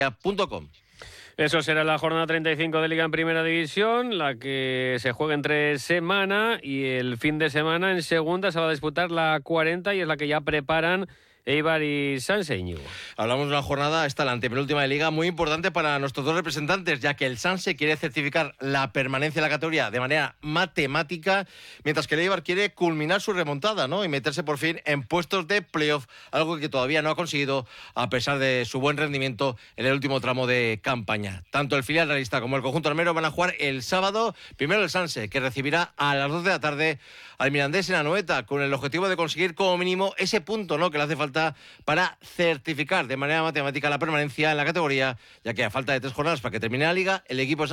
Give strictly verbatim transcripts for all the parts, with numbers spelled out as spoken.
punto com. Eso será la jornada treinta y cinco de Liga en Primera División, la que se juega entre semana, y el fin de semana en Segunda se va a disputar la cuarenta, y es la que ya preparan Eibar y Sanse. Íñigo. Hablamos de una jornada, esta la antepenúltima de Liga, muy importante para nuestros dos representantes, ya que el Sanse quiere certificar la permanencia en la categoría de manera matemática, mientras que el Eibar quiere culminar su remontada, ¿no? Y meterse por fin en puestos de playoff, algo que todavía no ha conseguido a pesar de su buen rendimiento en el último tramo de campaña. Tanto el filial realista como el conjunto armero van a jugar el sábado. Primero el Sanse, que recibirá a las dos de la tarde al Mirandés en Anoeta, con el objetivo de conseguir como mínimo ese punto, ¿no?, que le hace falta para certificar de manera matemática la permanencia en la categoría, ya que a falta de tres jornadas para que termine la Liga, el equipo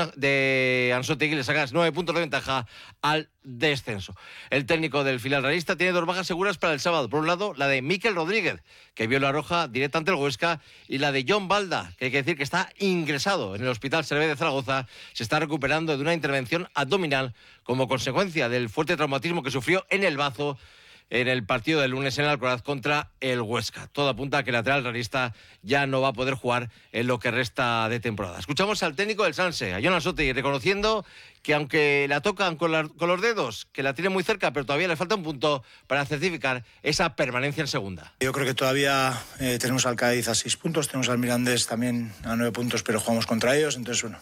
de Anzoátegui le saca nueve puntos de ventaja al descenso. El técnico del filial realista tiene dos bajas seguras para el sábado. Por un lado, la de Mikel Rodríguez, que vio la roja directa ante el Huesca, y la de John Balda, que hay que decir que está ingresado en el Hospital Servet de Zaragoza. Se está recuperando de una intervención abdominal como consecuencia del fuerte traumatismo que sufrió en el bazo en el partido del lunes en el Alcoraz contra el Huesca. Todo apunta a que el lateral realista ya no va a poder jugar en lo que resta de temporada. Escuchamos al técnico del Sanse, a Jon Anzoátegui, reconociendo que aunque la tocan con, la, con los dedos, que la tiene muy cerca, pero todavía le falta un punto para certificar esa permanencia en segunda. Yo creo que todavía eh, tenemos al Cádiz a seis puntos, tenemos al Mirandés también a nueve puntos, pero jugamos contra ellos. Entonces, bueno,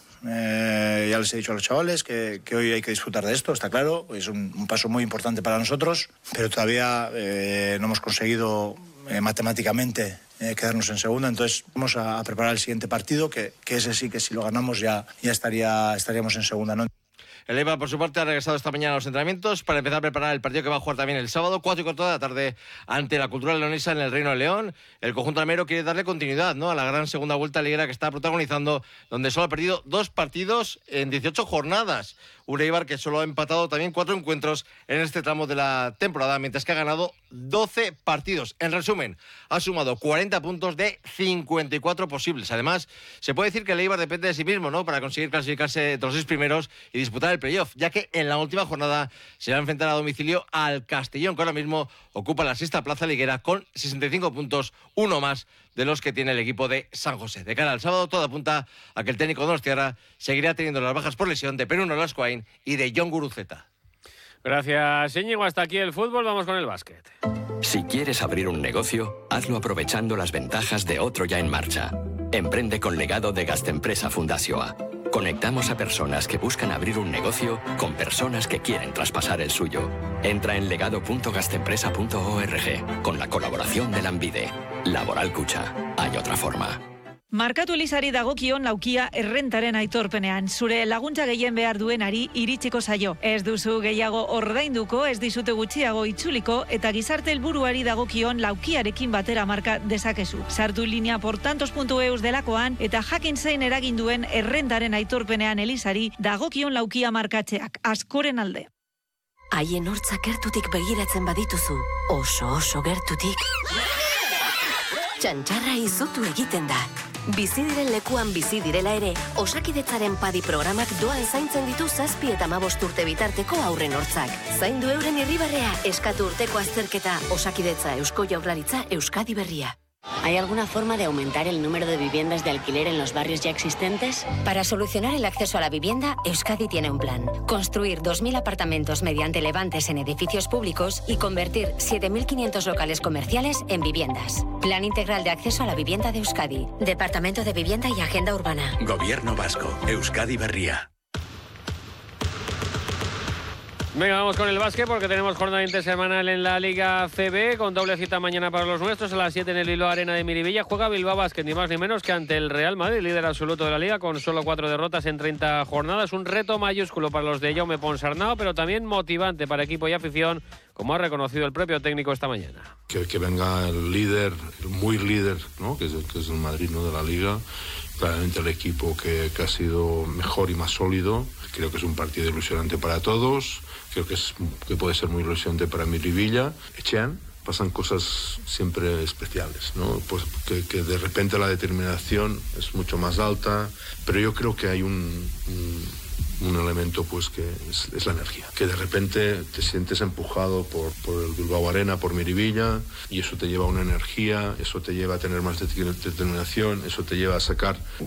eh, ya les he dicho a los chavales que, que hoy hay que disfrutar de esto, está claro. Es un, un paso muy importante para nosotros, pero todavía eh, no hemos conseguido eh, matemáticamente eh, quedarnos en segunda. Entonces vamos a, a preparar el siguiente partido, que, que ese sí que si lo ganamos ya, ya estaría, estaríamos en segunda, ¿no? El Eibar, por su parte, ha regresado esta mañana a los entrenamientos para empezar a preparar el partido que va a jugar también el sábado, cuatro y cuarto de la tarde, ante la Cultural Leonesa en el Reino de León. El conjunto almero quiere darle continuidad, ¿no?, a la gran segunda vuelta liguera que está protagonizando, donde solo ha perdido dos partidos en dieciocho jornadas. Un Eibar que solo ha empatado también cuatro encuentros en este tramo de la temporada, mientras que ha ganado doce partidos. En resumen, ha sumado cuarenta puntos de cincuenta y cuatro posibles. Además, se puede decir que el Eibar depende de sí mismo, ¿no?, para conseguir clasificarse entre los seis primeros y disputar el playoff, ya que en la última jornada se va a enfrentar a domicilio al Castellón, que ahora mismo ocupa la sexta plaza liguera con sesenta y cinco puntos, uno más de los que tiene el equipo de San José. De cara al sábado, todo apunta a que el técnico donostiarra seguirá teniendo las bajas por lesión de Peruno Lascoain y de Jon Guruceta. Gracias, Íñigo. Hasta aquí el fútbol. Vamos con el básquet. Si quieres abrir un negocio, hazlo aprovechando las ventajas de otro ya en marcha. Emprende con legado de Gastempresa Fundazioa. Conectamos a personas que buscan abrir un negocio con personas que quieren traspasar el suyo. Entra en legado punto gastempresa punto org con la colaboración de Lanbide. Laboral Kutxa. Hay otra forma. Markatu Elizari dagokion laukia errentaren aitorpenean. Zure laguntza gehien behar duenari iritsiko zaio. Ez duzu gehiago ordainduko, ez dizute gutxiago itzuliko, eta gizarte helburuari dagokion laukiarekin batera marka dezakezu. Sartu linea portantos puntu eus delakoan, eta jakin zein eragin duen errentaren aitorpenean Elizari dagokion laukia markatzeak. Askoren alde. Haien hortzak gertutik begiratzen badituzu, oso oso gertutik, txantxarra izutu egiten da. Bizi diren lekuan bizi direla ere, Osakidetzaren padi programak doan zaintzen ditu zazpi eta hamabost urte bitarteko haurren hortzak. Zaindu euren irribarrea, eskatu urteko azterketa, Osakidetza, Eusko Jaurlaritza, Euskadi Berria. ¿Hay alguna forma de aumentar el número de viviendas de alquiler en los barrios ya existentes? Para solucionar el acceso a la vivienda, Euskadi tiene un plan. Construir dos mil apartamentos mediante levantes en edificios públicos y convertir siete mil quinientos locales comerciales en viviendas. Plan integral de acceso a la vivienda de Euskadi. Departamento de Vivienda y Agenda Urbana. Gobierno Vasco. Euskadi Berria. Venga, vamos con el básquet porque tenemos jornada intersemanal en la Liga C B con doble cita mañana para los nuestros. A las siete en el Bilbao Arena de Miribilla juega Bilbao Basket, ni más ni menos que ante el Real Madrid, líder absoluto de la Liga con solo cuatro derrotas en treinta jornadas. Un reto mayúsculo para los de Jaume Ponsarnau, pero también motivante para equipo y afición, como ha reconocido el propio técnico esta mañana. Que, que venga el líder, el muy líder, ¿no?, que es el, que es el Madrid, ¿no?, de la Liga. Claramente el equipo que, que ha sido mejor y más sólido. Creo que es un partido ilusionante para todos. Creo que, es, que puede ser muy ilusionante para Miribilla. Etxean pasan cosas siempre especiales, ¿no? Pues que, que de repente la determinación es mucho más alta, pero yo creo que hay un, un un elemento pues que es, es la energía, que de repente te sientes empujado por, por el Bilbao Arena, por Miribilla, y eso te lleva a una energía, eso te lleva a tener más determinación, eso te lleva a sacar